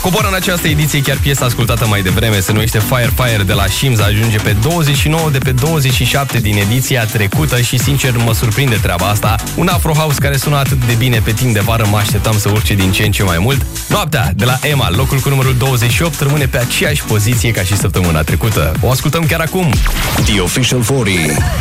Coboară în această ediție chiar piesa ascultată mai devreme, se numește Fire Fire de la Shims, ajunge pe 29 de pe 27 din ediția trecută și sincer mă surprinde treaba asta. Un Afro House care sună atât de bine pe timp de vară, mă așteptam să urce din ce în ce mai mult. Noaptea de la Emma, locul cu numărul 28, rămâne pe aceeași poziție ca și săptămâna trecută. O ascultăm chiar acum. The Official 40.